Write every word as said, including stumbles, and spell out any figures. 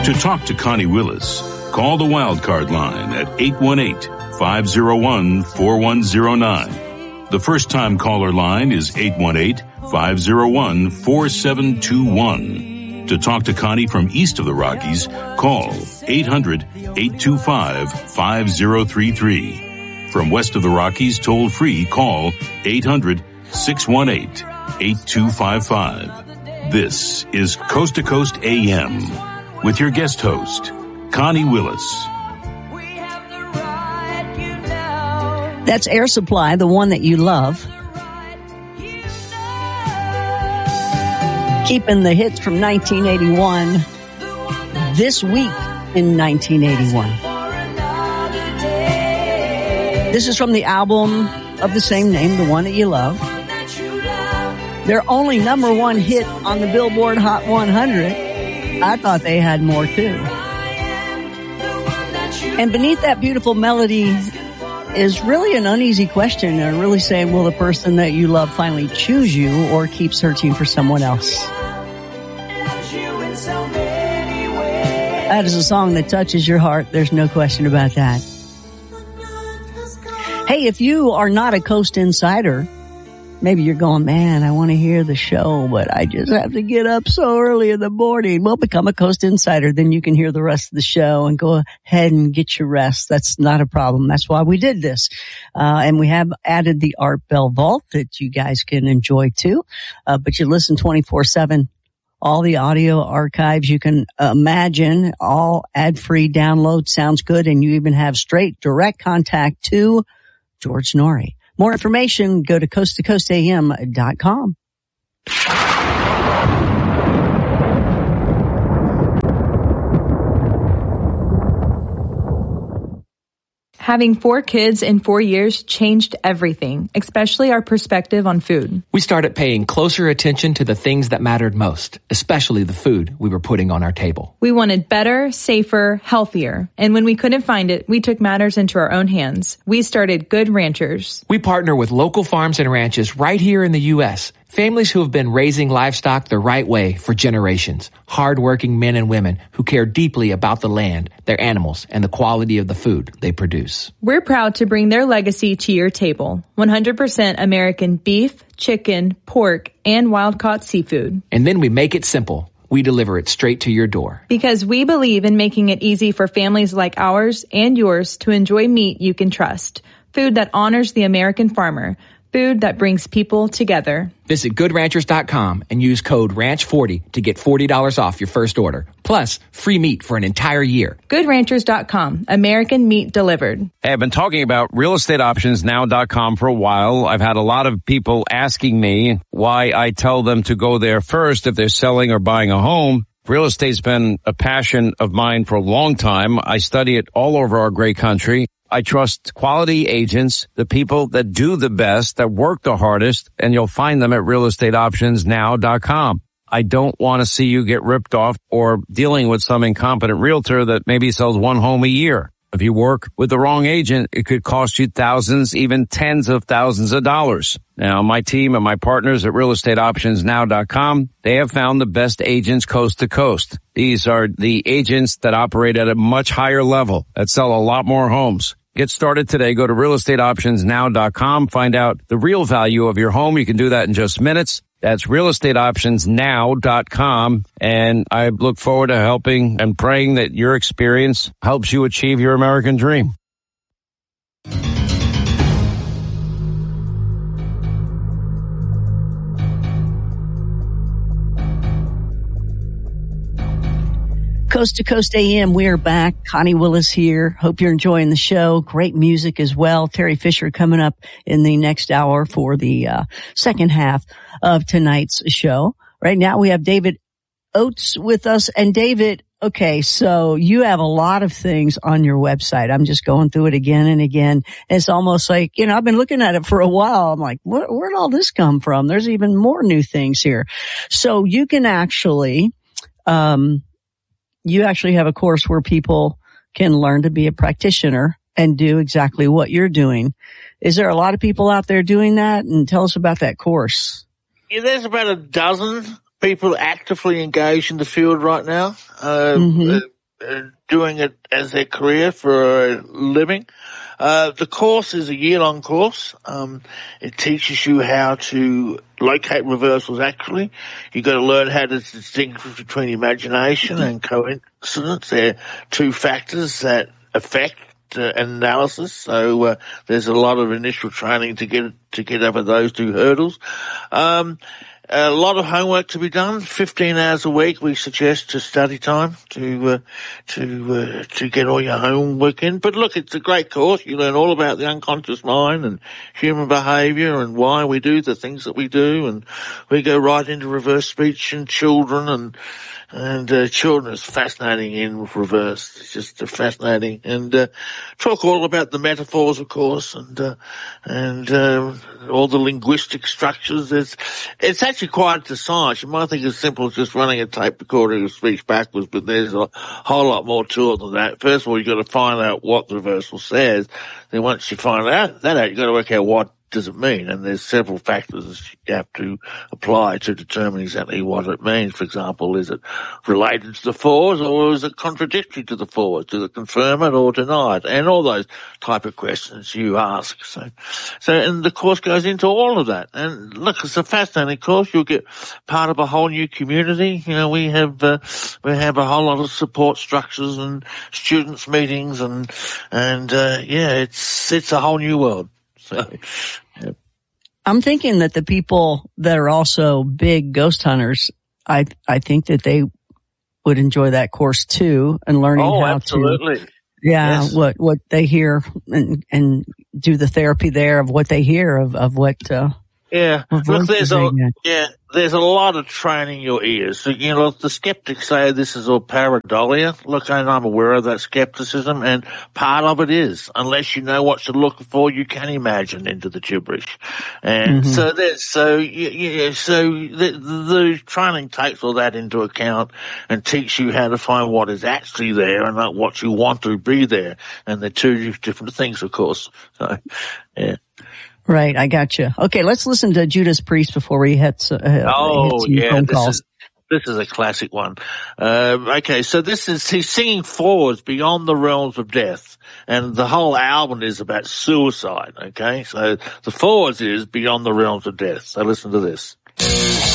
To talk to Connie Willis, call the Wildcard line at eight one eight, five oh one, four one oh nine. The first-time caller line is eight one eight, five oh one, four seven two one. To talk to Connie from east of the Rockies, call eight hundred, eight two five, five oh three three. From west of the Rockies, toll-free, call eight hundred, six one eight, eight two five five. This is Coast to Coast A M with your guest host, Connie Willis. That's Air Supply, the one that you love. Keeping the hits from nineteen eighty-one this week in nineteen eighty-one. This is from the album of the same name, the one that you love. Their only number one hit on the Billboard Hot one hundred. I thought they had more too. And beneath that beautiful melody is really an uneasy question. They're really saying, will the person that you love finally choose you or keep searching for someone else? That is a song that touches your heart. There's no question about that. Hey, if you are not a Coast Insider, maybe you're going, man, I want to hear the show, but I just have to get up so early in the morning. Well, become a Coast Insider. Then you can hear the rest of the show and go ahead and get your rest. That's not a problem. That's why we did this. Uh, and we have added the Art Bell Vault that you guys can enjoy too. Uh, but you listen twenty-four seven. All the audio archives you can imagine, all ad-free download. Sounds good. And you even have straight direct contact to George Noory. More information, go to coast to coast a m dot com. Having four kids in four years changed everything, especially our perspective on food. We started paying closer attention to the things that mattered most, especially the food we were putting on our table. We wanted better, safer, healthier. And when we couldn't find it, we took matters into our own hands. We started Good Ranchers. We partner with local farms and ranches right here in the U S, families who have been raising livestock the right way for generations. Hard-working men and women who care deeply about the land, their animals, and the quality of the food they produce. We're proud to bring their legacy to your table. one hundred percent American beef, chicken, pork, and wild-caught seafood. And then we make it simple. We deliver it straight to your door. Because we believe in making it easy for families like ours and yours to enjoy meat you can trust. Food that honors the American farmer. Food that brings people together. Visit good ranchers dot com and use code ranch forty to get forty dollars off your first order. Plus, free meat for an entire year. good ranchers dot com. American meat delivered. Hey, I've been talking about real estate options now dot com for a while. I've had a lot of people asking me why I tell them to go there first if they're selling or buying a home. Real estate's been a passion of mine for a long time. I study it all over our great country. I trust quality agents, the people that do the best, that work the hardest, and you'll find them at real estate options now dot com. I don't want to see you get ripped off or dealing with some incompetent realtor that maybe sells one home a year. If you work with the wrong agent, it could cost you thousands, even tens of thousands of dollars. Now, my team and my partners at real estate options now dot com, they have found the best agents coast to coast. These are the agents that operate at a much higher level, that sell a lot more homes. Get started today. Go to real estate options now dot com. Find out the real value of your home. You can do that in just minutes. That's real estate options now dot com. And I look forward to helping and praying that your experience helps you achieve your American dream. Coast to Coast A M, we are back. Connie Willis here. Hope you're enjoying the show. Great music as well. Terry Fisher coming up in the next hour for the uh, second half of tonight's show. Right now we have David Oates with us. And David, okay, so you have a lot of things on your website. I'm just going through it again and again. It's almost like, you know, I've been looking at it for a while. I'm like, where, where'd all this come from? There's even more new things here. So you can actually, um, you actually have a course where people can learn to be a practitioner and do exactly what you're doing. Is there a lot of people out there doing that? And tell us about that course. Yeah, there's about a dozen people actively engaged in the field right now. Uh, mm-hmm. uh, uh, doing it as their career for a living. Uh, the course is a year-long course. Um, it teaches you how to locate reversals accurately. You've got to learn how to distinguish between imagination and coincidence. They're two factors that affect uh, analysis. So uh, there's a lot of initial training to get to get over those two hurdles. Um, A lot of homework to be done. Fifteen hours a week we suggest to study time to uh, to uh, to get all your homework in. But look, it's a great course. You learn all about the unconscious mind and human behaviour and why we do the things that we do. And we go right into reverse speech and children and and uh, children is fascinating in reverse. It's just fascinating. And uh, talk all about the metaphors, of course, and uh, and uh, all the linguistic structures. It's it's actually quite a science. You might think it's simple as just running a tape recorder of speech backwards, but there's a whole lot more to it than that. First of all, you've got to find out what the reversal says. Then once you find out that out, you've got to work out what does it mean? And there's several factors you have to apply to determine exactly what it means. For example, is it related to the fours or is it contradictory to the fours? Does it confirm it or deny it? And all those type of questions you ask. So, so, and the course goes into all of that. And look, it's a fascinating course. You'll get part of a whole new community. You know, we have, uh, we have a whole lot of support structures and students meetings and, and, uh, yeah, it's, it's a whole new world. So, yeah. I'm thinking that the people that are also big ghost hunters, I I think that they would enjoy that course too, and learning oh, how absolutely. to, yeah, yes. what what they hear and and do the therapy there of what they hear of of what. Uh, Yeah, look, there's a yeah, there's a lot of training your ears. So, you know, the skeptics say this is all pareidolia. Look, and I'm aware of that skepticism, and part of it is, unless you know what to look for, you can imagine into the gibberish. And mm-hmm. so there's so yeah, so the, the training takes all that into account and teach you how to find what is actually there and not what you want to be there. And they're two different things, of course. So, yeah. Right, I got you. Okay, let's listen to Judas Priest before we hit, uh, oh, hit some yeah, phone this calls. Is, this is a classic one. Uh, okay, so this is, he's singing Forwards Beyond the Realms of Death, and the whole album is about suicide, okay? So the Forwards is Beyond the Realms of Death. So listen to this.